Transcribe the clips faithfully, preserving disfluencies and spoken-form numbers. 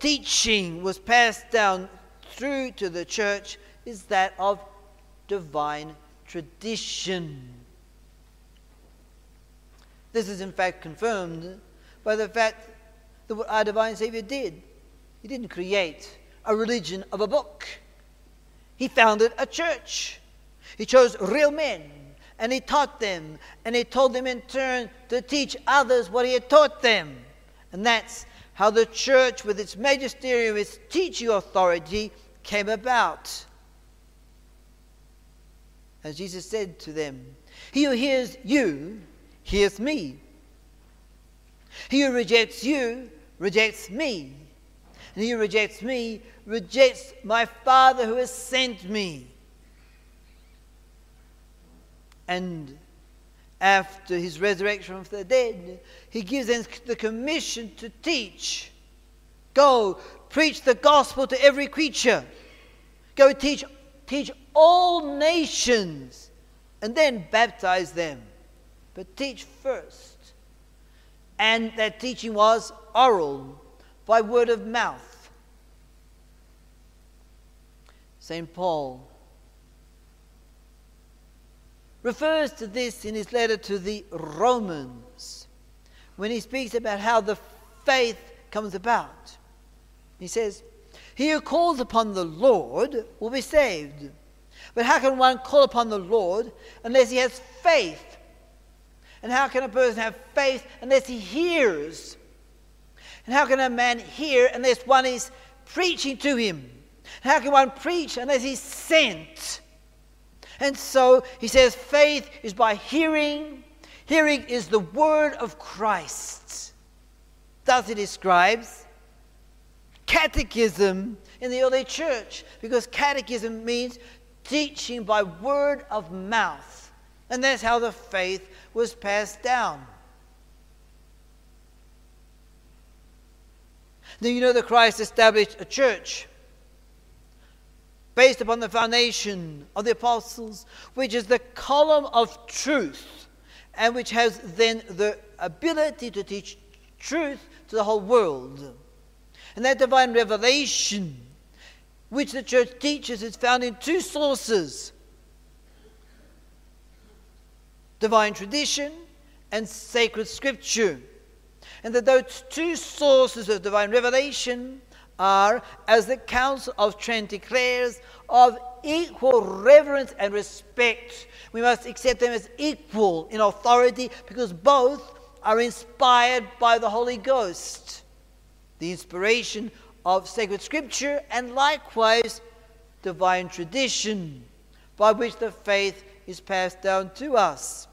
teaching was passed down through to the church is that of divine tradition. This is in fact confirmed by the fact that what our divine Savior did. He didn't create a religion of a book. He founded a church. He chose real men, and he taught them, and he told them in turn to teach others what he had taught them. And that's how the church, with its magisterium, its teaching authority, came about. As Jesus said to them, he who hears you hears me. He who rejects you rejects me. And he who rejects me rejects my Father who has sent me. And after his resurrection from the dead, he gives them the commission to teach. Go, preach the gospel to every creature. Go teach, teach all nations, and then baptize them. But teach first. And that teaching was oral, by word of mouth. Saint Paul refers to this in his letter to the Romans when he speaks about how the faith comes about. He says, he who calls upon the Lord will be saved. But how can one call upon the Lord unless he has faith? And how can a person have faith unless he hears? And how can a man hear unless one is preaching to him? And how can one preach unless he's sent? And so he says faith is by hearing. Hearing is the word of Christ. Thus it describes catechism in the early church, because catechism means teaching by word of mouth. And that's how the faith was passed down. Now you know that Christ established a church based upon the foundation of the apostles, which is the column of truth, and which has then the ability to teach truth to the whole world. And that divine revelation which the church teaches is found in two sources: divine tradition and sacred scripture. And that those two sources of divine revelation are, as the Council of Trent declares, of equal reverence and respect. We must accept them as equal in authority because both are inspired by the Holy Ghost. The inspiration of sacred scripture and likewise divine tradition by which the faith is passed down to us.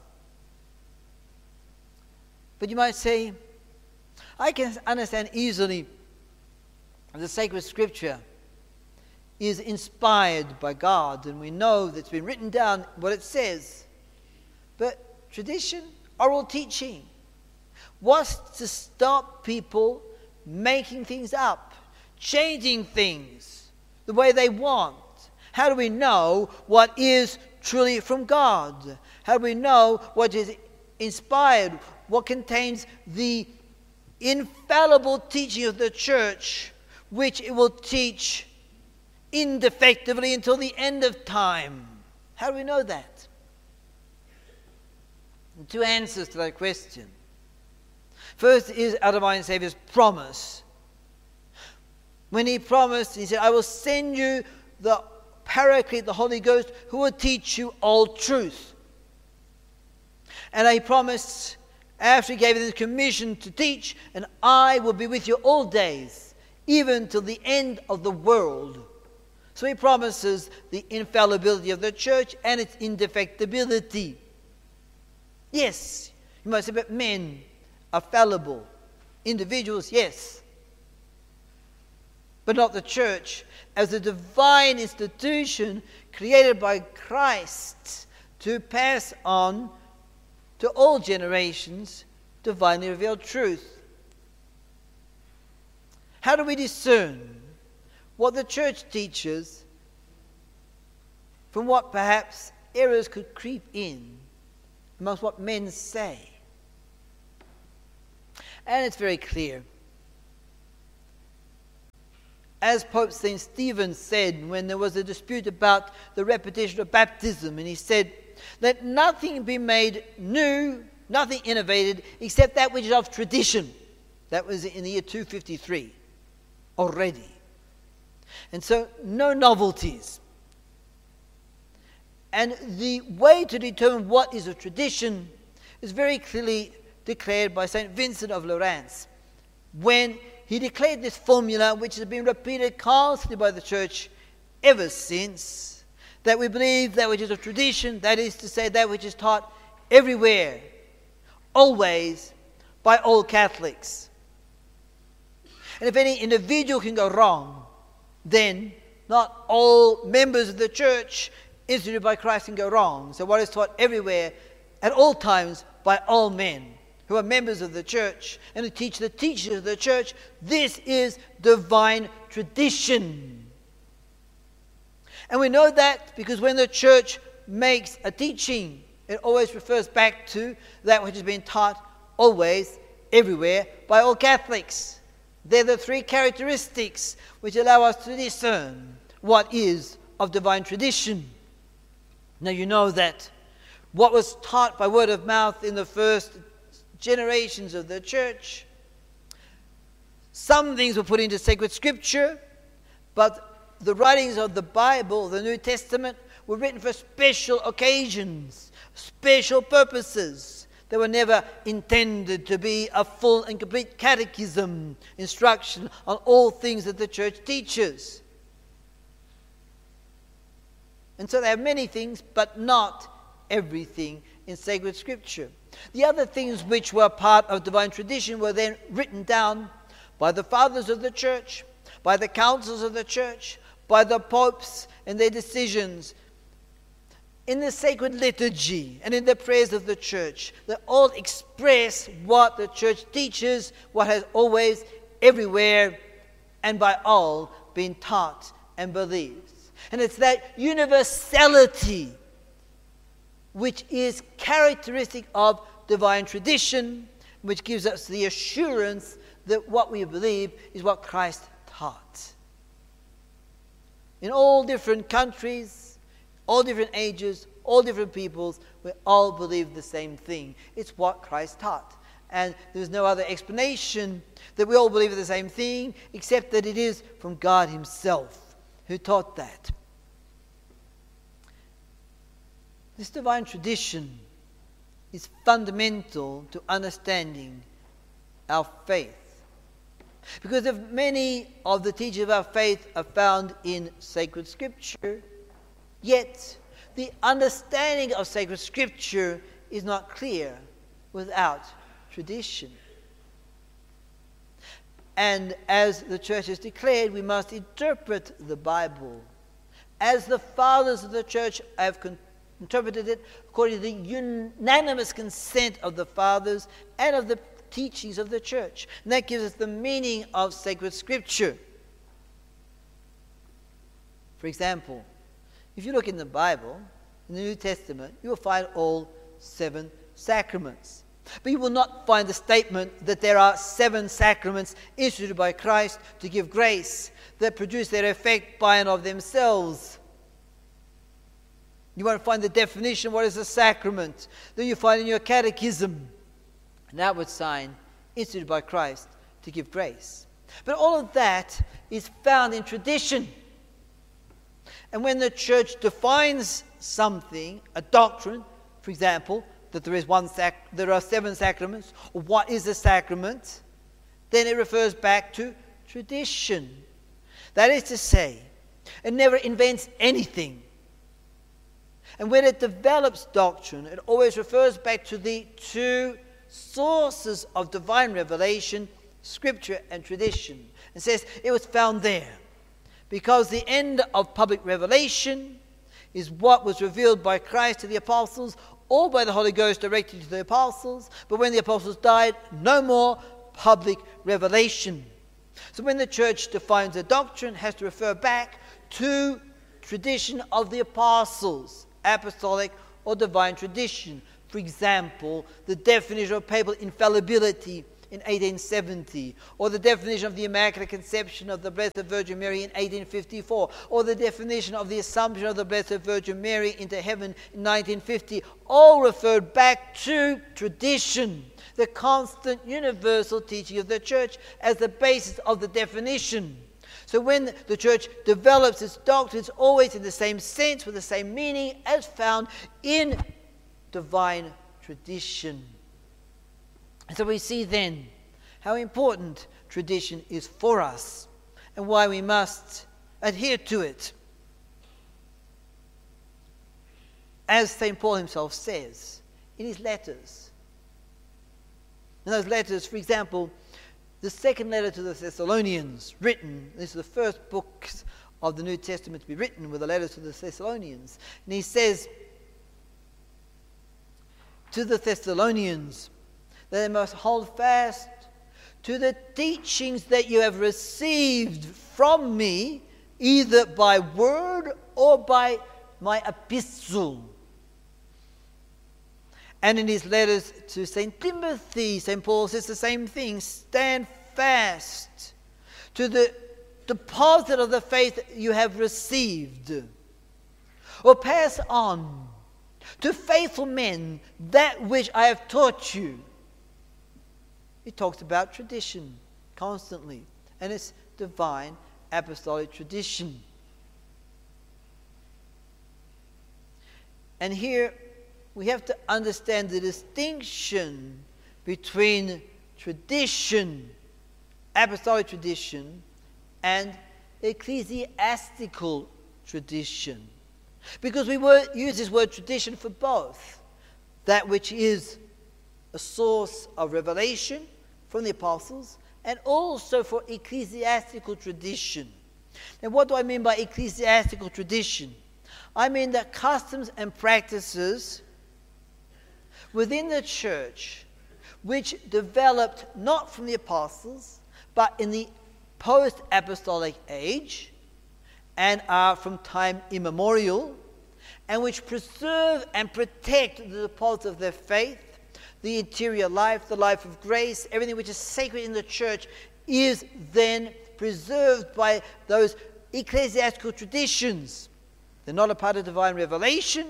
But you might say, I can understand easily the sacred scripture is inspired by God, and we know that it's been written down what it says. But tradition, oral teaching, what's to stop people making things up, changing things the way they want? How do we know what is truly from God? How do we know what is inspired, what contains the infallible teaching of the church, which it will teach indefectively until the end of time? How do we know that? And two answers to that question. First is our divine Saviour's promise. When he promised, he said, I will send you the Paraclete, the Holy Ghost, who will teach you all truth. And he promised, after he gave them the commission to teach, and I will be with you all days, even till the end of the world. So he promises the infallibility of the church and its indefectibility. Yes, you might say, but men are fallible. Individuals, yes. But not the church as a divine institution created by Christ to pass on to all generations divinely revealed truth. How do we discern what the church teaches from what perhaps errors could creep in amongst what men say? And it's very clear. as Pope Saint Stephen said when there was a dispute about the repetition of baptism, and he said, let nothing be made new, nothing innovated, except that which is of tradition. That was in the year two fifty-three already. And so, no novelties. And the way to determine what is a tradition is very clearly declared by Saint Vincent of Lerins, when he declared this formula, which has been repeated constantly by the Church ever since, that we believe that which is a tradition, that is to say, that which is taught everywhere, always, by all Catholics. And if any individual can go wrong, then not all members of the Church instituted by Christ can go wrong. So what is taught everywhere, at all times, by all men who are members of the Church and who teach the teachers of the Church, this is divine tradition. And we know that because when the Church makes a teaching, it always refers back to that which has been taught always, everywhere, by all Catholics. They're the three characteristics which allow us to discern what is of divine tradition. Now you know that what was taught by word of mouth in the first generations of the Church, some things were put into sacred scripture, but the writings of the Bible, the New Testament, were written for special occasions, special purposes. They were never intended to be a full and complete catechism, instruction on all things that the Church teaches. And so they have many things, but not everything in sacred scripture. The other things which were part of divine tradition were then written down by the fathers of the Church, by the councils of the Church, by the popes and their decisions, in the sacred liturgy and in the prayers of the Church. They all express what the Church teaches, what has always, everywhere, and by all been taught and believed. And it's that universality which is characteristic of divine tradition, which gives us the assurance that what we believe is what Christ taught. In all different countries, all different ages, all different peoples, we all believe the same thing. It's what Christ taught. And there's no other explanation that we all believe the same thing, except that it is from God himself who taught that. This divine tradition is fundamental to understanding our faith. Because if many of the teachings of our faith are found in sacred scripture, yet the understanding of sacred scripture is not clear without tradition. And as the Church has declared, we must interpret the Bible as the fathers of the Church have con- interpreted it, according to the unanimous consent of the fathers and of the teachings of the Church. And that gives us the meaning of sacred scripture. For example, if you look in the Bible, in the New Testament, you will find all seven sacraments. But you will not find the statement that there are seven sacraments instituted by Christ to give grace that produce their effect by and of themselves. You won't find the definition of what is a sacrament that you find in your catechism. An outward sign instituted by Christ to give grace. But all of that is found in tradition. And when the Church defines something, a doctrine, for example, that there is one sac- there are seven sacraments, or what is a sacrament, then it refers back to tradition. That is to say, it never invents anything. And when it develops doctrine, it always refers back to the two sources of divine revelation, scripture and tradition, and says it was found there. Because the end of public revelation is what was revealed by Christ to the apostles, or by the Holy Ghost directly to the apostles. But when the apostles died, no more public revelation. So when the Church defines a doctrine, it has to refer back to tradition of the apostles, apostolic or divine tradition. For example, the definition of papal infallibility in eighteen seventy, or the definition of the Immaculate Conception of the Blessed Virgin Mary in eighteen fifty-four, or the definition of the Assumption of the Blessed Virgin Mary into heaven in nineteen fifty, all referred back to tradition, the constant universal teaching of the Church as the basis of the definition. So when the Church develops its doctrine, it's always in the same sense, with the same meaning as found in divine tradition. And so we see then how important tradition is for us and why we must adhere to it. As Saint Paul himself says in his letters. In those letters, for example, the second letter to the Thessalonians, written, this is the first book of the New Testament to be written with the letters to the Thessalonians. And he says to the Thessalonians that they must hold fast to the teachings that you have received from me, either by word or by my epistle. And in his letters to Saint Timothy, Saint Paul says the same thing. Stand fast to the deposit of the faith you have received. Or pass on to faithful men that which I have taught you. He talks about tradition constantly. And it's divine apostolic tradition. And here we have to understand the distinction between tradition, apostolic tradition, and ecclesiastical tradition. Because we word, use this word tradition for both. That which is a source of revelation from the apostles, and also for ecclesiastical tradition. Now, what do I mean by ecclesiastical tradition? I mean that customs and practices within the church, which developed not from the apostles, but in the post-apostolic age, and are from time immemorial, and which preserve and protect the deposits of their faith, the interior life, the life of grace, everything which is sacred in the church is then preserved by those ecclesiastical traditions. They're not a part of divine revelation,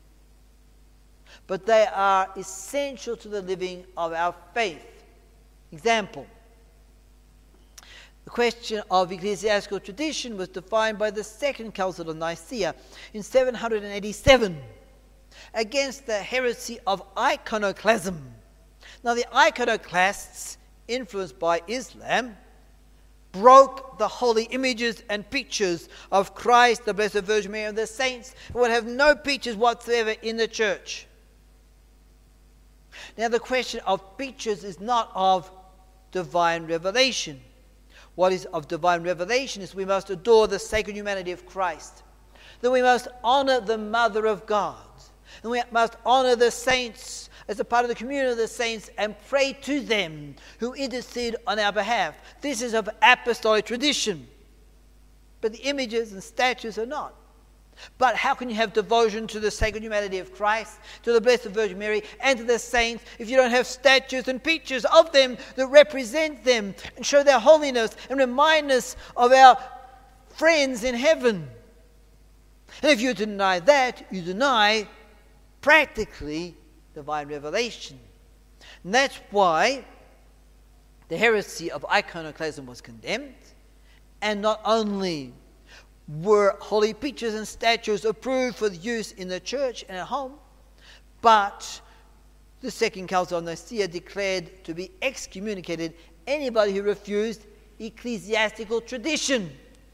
but they are essential to the living of our faith. Example. The question of ecclesiastical tradition was defined by the Second Council of Nicaea in seven hundred eighty-seven against the heresy of iconoclasm. Now, the iconoclasts, influenced by Islam, broke the holy images and pictures of Christ, the Blessed Virgin Mary, and the saints, and would have no pictures whatsoever in the church. Now, the question of pictures is not of divine revelation. What is of divine revelation is we must adore the sacred humanity of Christ, that we must honor the Mother of God, and we must honor the saints as a part of the communion of the saints and pray to them who intercede on our behalf. This is of apostolic tradition, but the images and statues are not. But how can you have devotion to the sacred humanity of Christ, to the Blessed Virgin Mary, and to the saints if you don't have statues and pictures of them that represent them and show their holiness and remind us of our friends in heaven? And if you deny that, you deny practically divine revelation. And that's why the heresy of iconoclasm was condemned, and not only were holy pictures and statues approved for use in the church and at home, but the Second Council of Nicaea declared to be excommunicated anybody who refused ecclesiastical tradition.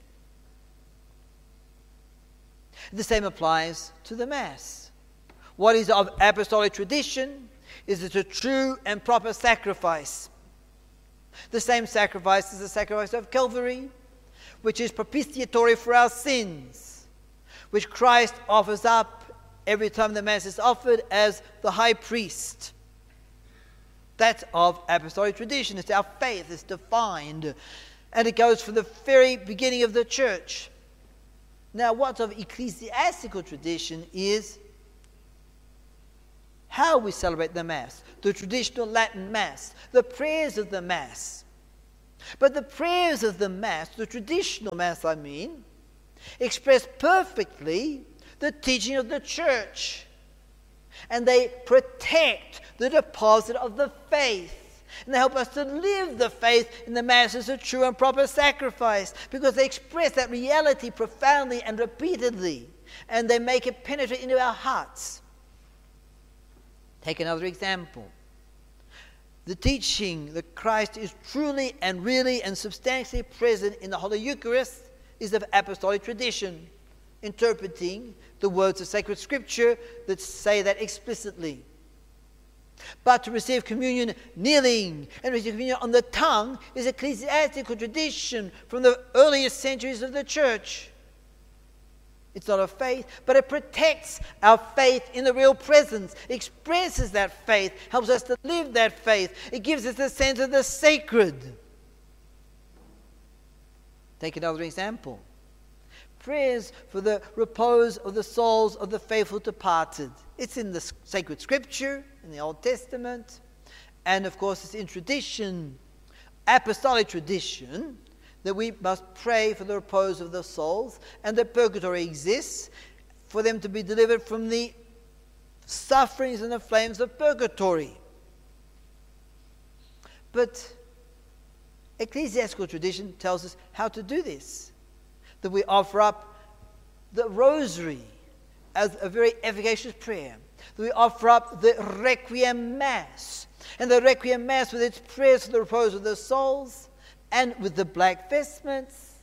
The same applies to the Mass. What is of apostolic tradition is it a true and proper sacrifice. The same sacrifice is the sacrifice of Calvary, which is propitiatory for our sins, which Christ offers up every time the Mass is offered as the high priest. That's of apostolic tradition. It's our faith. It's defined. And it goes from the very beginning of the church. Now, what's of ecclesiastical tradition is how we celebrate the Mass, the traditional Latin Mass, the prayers of the Mass. But the prayers of the Mass, the traditional Mass I mean, express perfectly the teaching of the Church. And they protect the deposit of the faith. And they help us to live the faith in the Mass as a true and proper sacrifice, because they express that reality profoundly and repeatedly, and they make it penetrate into our hearts. Take another example. The teaching that Christ is truly and really and substantially present in the Holy Eucharist is of apostolic tradition, interpreting the words of sacred Scripture that say that explicitly. But to receive communion kneeling and receive communion on the tongue is ecclesiastical tradition from the earliest centuries of the Church. It's not a faith, but it protects our faith in the real presence, expresses that faith, helps us to live that faith. It gives us a sense of the sacred. Take another example. Prayers for the repose of the souls of the faithful departed. It's in the sacred Scripture, in the Old Testament, and of course it's in tradition, apostolic tradition, that we must pray for the repose of the souls, and that purgatory exists for them to be delivered from the sufferings and the flames of purgatory. But ecclesiastical tradition tells us how to do this, that we offer up the rosary as a very efficacious prayer, that we offer up the Requiem Mass, and the Requiem Mass with its prayers for the repose of the souls, and with the black vestments,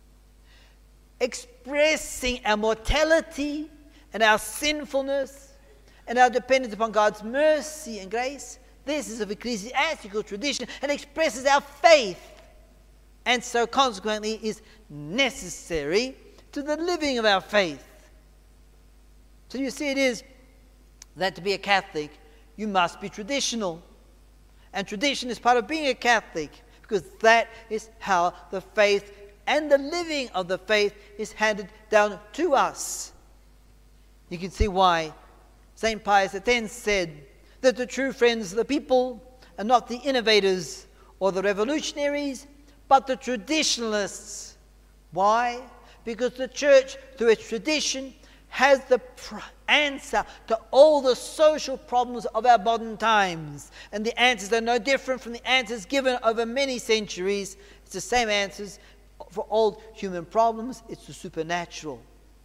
expressing our mortality and our sinfulness and our dependence upon God's mercy and grace. This is of ecclesiastical tradition and expresses our faith, and so consequently is necessary to the living of our faith. So you see, it is that to be a Catholic, you must be traditional. And tradition is part of being a Catholic, because that is how the faith and the living of the faith is handed down to us. You can see why Saint Pius X said that the true friends of the people are not the innovators or the revolutionaries, but the traditionalists. Why? Because the Church, through its tradition, has the pr- answer to all the social problems of our modern times. And the answers are no different from the answers given over many centuries. It's the same answers for all human problems. It's the supernatural.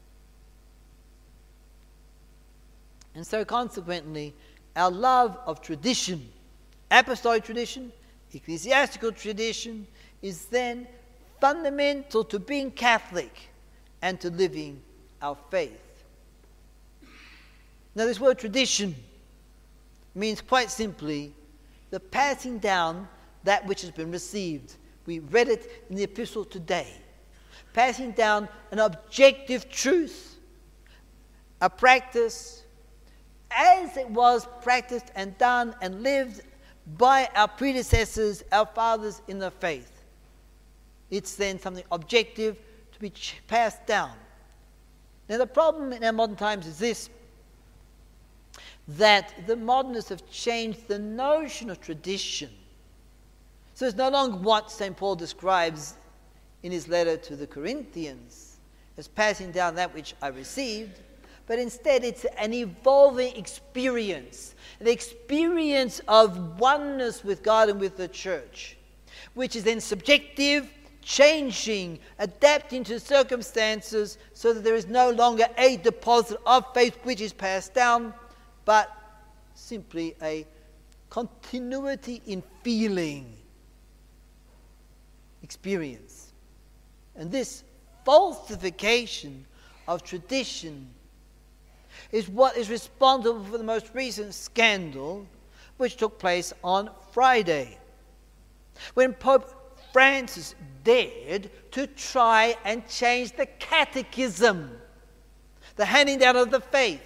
And so consequently, our love of tradition, apostolic tradition, ecclesiastical tradition, is then fundamental to being Catholic and to living our faith. Now, this word tradition means quite simply the passing down that which has been received. We read it in the epistle today. Passing down an objective truth, a practice as it was practiced and done and lived by our predecessors, our fathers in the faith. It's then something objective to be passed down. Now, the problem in our modern times is this, that the modernists have changed the notion of tradition. So it's no longer what Saint Paul describes in his letter to the Corinthians as passing down that which I received, but instead it's an evolving experience, an experience of oneness with God and with the Church, which is then subjective, changing, adapting to circumstances, so that there is no longer a deposit of faith which is passed down, but simply a continuity in feeling, experience. And this falsification of tradition is what is responsible for the most recent scandal which took place on Friday, when Pope Francis dared to try and change the catechism, the handing down of the faith.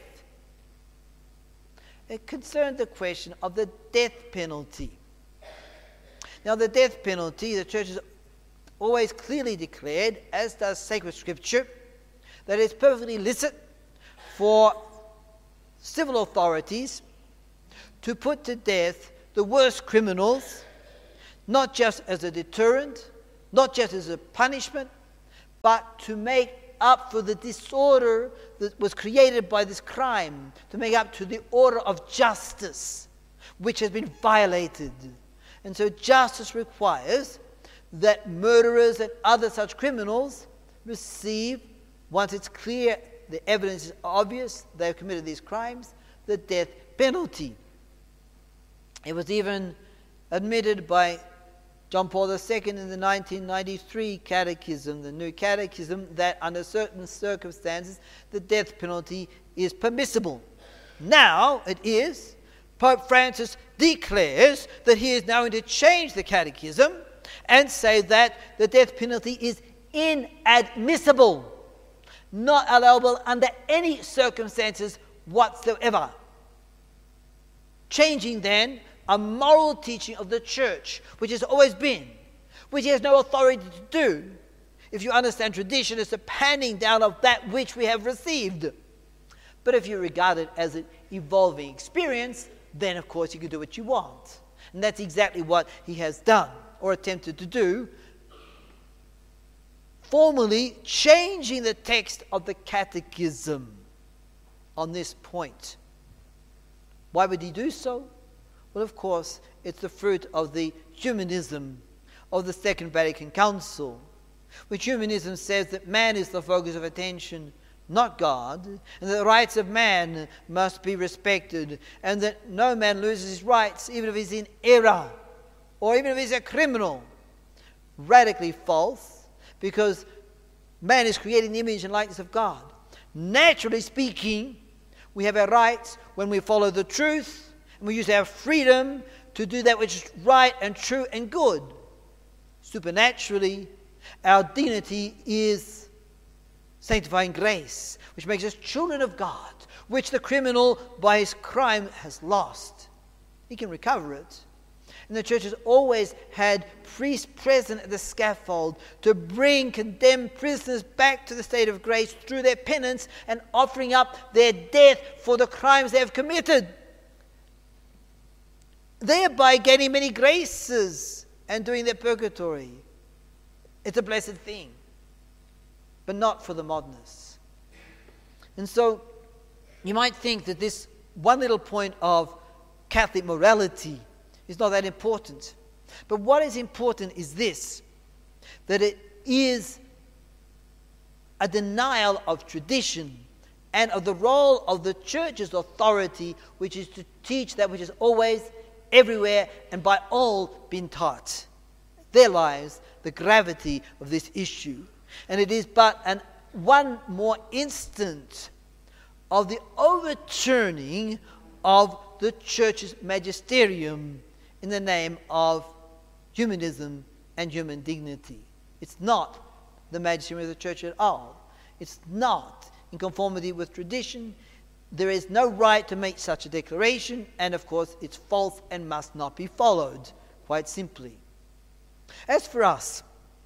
It concerned the question of the death penalty. Now, the death penalty, the Church has always clearly declared, as does sacred Scripture, that it's perfectly licit for civil authorities to put to death the worst criminals, not just as a deterrent, not just as a punishment, but to make up for the disorder that was created by this crime, to make up to the order of justice, which has been violated. And so justice requires that murderers and other such criminals receive, once it's clear, the evidence is obvious, they have committed these crimes, the death penalty. It was even admitted by John Paul the Second in the nineteen ninety-three Catechism, the New Catechism, that under certain circumstances the death penalty is permissible. Now it is. Pope Francis declares that he is now going to change the Catechism and say that the death penalty is inadmissible, not allowable under any circumstances whatsoever. Changing then a moral teaching of the Church, which has always been, which he has no authority to do. If you understand tradition, it's a panning down of that which we have received. But if you regard it as an evolving experience, then of course you can do what you want. And that's exactly what he has done, or attempted to do, formally changing the text of the Catechism on this point. Why would he do so? Well, of course, it's the fruit of the humanism of the Second Vatican Council, which humanism says that man is the focus of attention, not God, and that the rights of man must be respected, and that no man loses his rights, even if he's in error, or even if he's a criminal. Radically false, because man is created in the image and likeness of God. Naturally speaking, we have our rights when we follow the truth, and we use our freedom to do that which is right and true and good. Supernaturally, our dignity is sanctifying grace, which makes us children of God, which the criminal by his crime has lost. He can recover it. And the Church has always had priests present at the scaffold to bring condemned prisoners back to the state of grace through their penance and offering up their death for the crimes they have committed, thereby gaining many graces and doing their purgatory. It's a blessed thing, but not for the modernists. And so you might think that this one little point of Catholic morality is not that important. But what is important is this, that it is a denial of tradition and of the role of the Church's authority, which is to teach that which is always, everywhere, and by all been taught. There lies the gravity of this issue. And it is but an, one more instant of the overturning of the Church's magisterium in the name of humanism and human dignity. It's not the magisterium of the Church at all. It's not in conformity with tradition. There is no right to make such a declaration, and of course it's false and must not be followed, quite simply. As for us,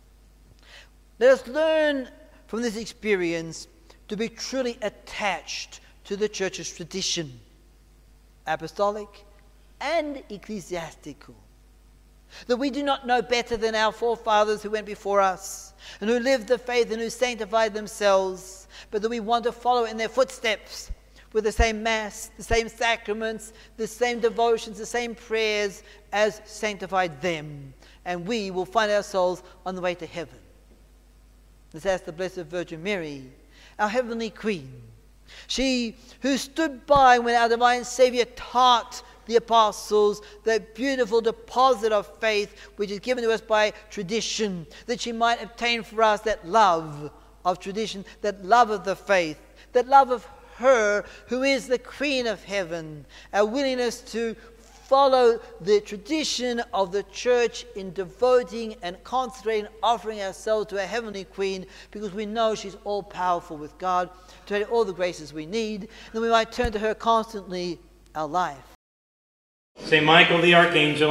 let us learn from this experience to be truly attached to the Church's tradition, apostolic and ecclesiastical. That we do not know better than our forefathers who went before us and who lived the faith and who sanctified themselves, but that we want to follow in their footsteps with the same Mass, the same sacraments, the same devotions, the same prayers as sanctified them. And we will find ourselves on the way to heaven. Let's ask the Blessed Virgin Mary, our heavenly Queen, she who stood by when our divine Savior taught the apostles that beautiful deposit of faith which is given to us by tradition, that she might obtain for us that love of tradition, that love of the faith, that love of her who is the Queen of heaven, our willingness to follow the tradition of the Church in devoting and concentrating, offering ourselves to our heavenly Queen, because we know she's all powerful with God, to have all the graces we need, and that we might turn to her constantly our life. Saint Michael the Archangel,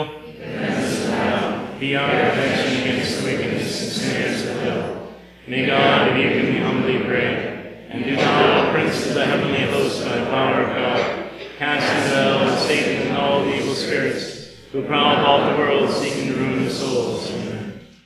be our protection against the wickedness and snares of hell. May God, if you can humbly pray, and do not all princes of the heavenly host by the power of God, cast into hell and Satan and all the evil spirits who prowl about the world seeking the ruin of souls.